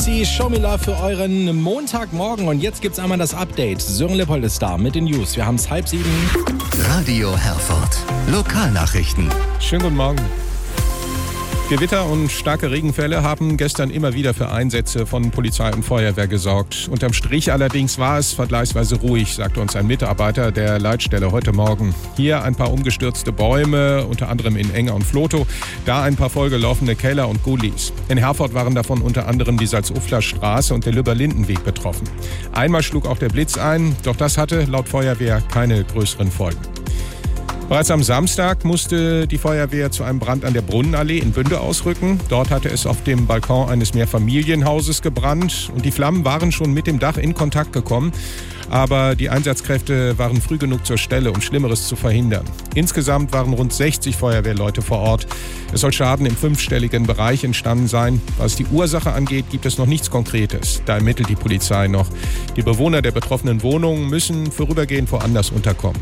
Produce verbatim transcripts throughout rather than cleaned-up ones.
Lucy, Show Me Love für euren Montagmorgen. Und jetzt gibt's einmal das Update. Sören Lippold ist da mit den News. Wir haben es halb sieben. Radio Herford. Lokalnachrichten. Schönen guten Morgen. Gewitter und starke Regenfälle haben gestern immer wieder für Einsätze von Polizei und Feuerwehr gesorgt. Unterm Strich allerdings war es vergleichsweise ruhig, sagte uns ein Mitarbeiter der Leitstelle heute Morgen. Hier ein paar umgestürzte Bäume, unter anderem in Enger und Flotow. Da ein paar vollgelaufene Keller und Gullis. In Herford waren davon unter anderem die Salzufler-Straße und der Lübber-Lindenweg betroffen. Einmal schlug auch der Blitz ein, doch das hatte laut Feuerwehr keine größeren Folgen. Bereits am Samstag musste die Feuerwehr zu einem Brand an der Brunnenallee in Bünde ausrücken. Dort hatte es auf dem Balkon eines Mehrfamilienhauses gebrannt und die Flammen waren schon mit dem Dach in Kontakt gekommen. Aber die Einsatzkräfte waren früh genug zur Stelle, um Schlimmeres zu verhindern. Insgesamt waren rund sechzig Feuerwehrleute vor Ort. Es soll Schaden im fünfstelligen Bereich entstanden sein. Was die Ursache angeht, gibt es noch nichts Konkretes. Da ermittelt die Polizei noch. Die Bewohner der betroffenen Wohnungen müssen vorübergehend woanders unterkommen.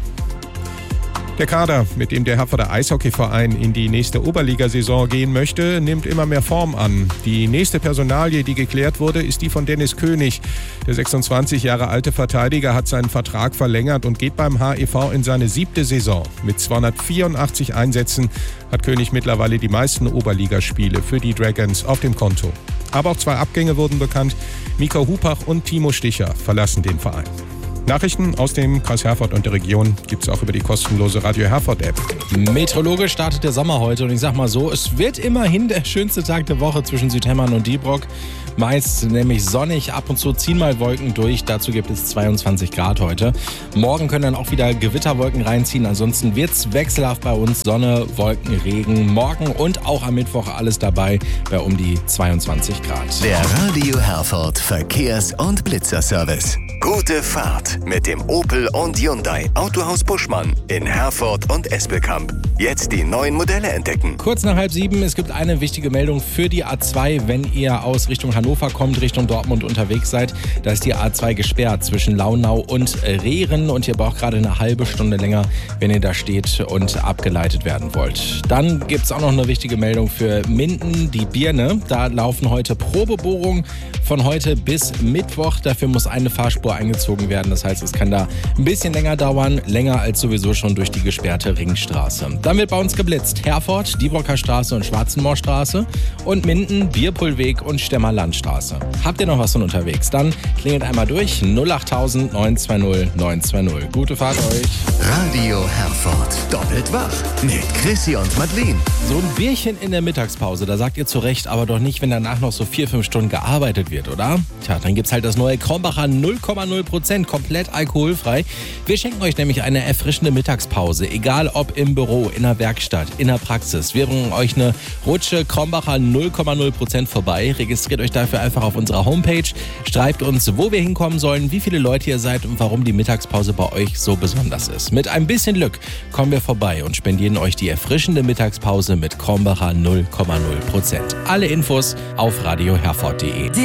Der Kader, mit dem der Herforder Eishockeyverein in die nächste Oberligasaison gehen möchte, nimmt immer mehr Form an. Die nächste Personalie, die geklärt wurde, ist die von Dennis König. Der sechsundzwanzig Jahre alte Verteidiger hat seinen Vertrag verlängert und geht beim H E V in seine siebte Saison. Mit zweihundertvierundachtzig Einsätzen hat König mittlerweile die meisten Oberligaspiele für die Dragons auf dem Konto. Aber auch zwei Abgänge wurden bekannt. Mika Hupach und Timo Sticher verlassen den Verein. Nachrichten aus dem Kreis Herford und der Region gibt es auch über die kostenlose Radio Herford App. Meteorologisch startet der Sommer heute und ich sag mal so, es wird immerhin der schönste Tag der Woche zwischen Südhemmern und Diebrock. Meist nämlich sonnig, ab und zu ziehen mal Wolken durch. Dazu gibt es zweiundzwanzig Grad heute. Morgen können dann auch wieder Gewitterwolken reinziehen. Ansonsten wird's wechselhaft bei uns. Sonne, Wolken, Regen. Morgen und auch am Mittwoch alles dabei bei um die zweiundzwanzig Grad. Der Radio Herford Verkehrs- und Blitzerservice. Gute Fahrt mit dem Opel und Hyundai Autohaus Buschmann in Herford und Espelkamp. Jetzt die neuen Modelle entdecken. Kurz nach halb sieben, es gibt eine wichtige Meldung für die A zwei, wenn ihr aus Richtung Hannover kommt, Richtung Dortmund unterwegs seid. Da ist die A zwei gesperrt zwischen Launau und Rehren und ihr braucht gerade eine halbe Stunde länger, wenn ihr da steht und abgeleitet werden wollt. Dann gibt es auch noch eine wichtige Meldung für Minden, die Birne. Da laufen heute Probebohrungen von heute bis Mittwoch. Dafür muss eine Fahrspur eingezogen werden. Das heißt, es kann da ein bisschen länger dauern, länger als sowieso schon durch die gesperrte Ringstraße. Dann wird bei uns geblitzt. Herford, Diebrocker Straße und Schwarzenmoorstraße und Minden, Bierpullweg und Stemmer Landstraße. Habt ihr noch was von unterwegs? Dann klingelt einmal durch null acht tausend neun zwei null neun zwei null. Gute Fahrt euch. Radio Herford. Doppelt wach mit Chrissy und Madeleine. So ein Bierchen in der Mittagspause, da sagt ihr zu Recht, aber doch nicht, wenn danach noch so vier, fünf Stunden gearbeitet wird, oder? Tja, dann gibt's halt das neue Krombacher null Komma null Prozent, komplett alkoholfrei. Wir schenken euch nämlich eine erfrischende Mittagspause, egal ob im Büro, in der Werkstatt, in der Praxis. Wir bringen euch eine Rutsche Krombacher null Komma null Prozent vorbei. Registriert euch dafür einfach auf unserer Homepage. Schreibt uns, wo wir hinkommen sollen, wie viele Leute ihr seid und warum die Mittagspause bei euch so besonders ist. Mit ein bisschen Glück kommen wir vorbei und spendieren euch die erfrischende Mittagspause mit Krombacher null Komma null Prozent. Alle Infos auf radio herford punkt de.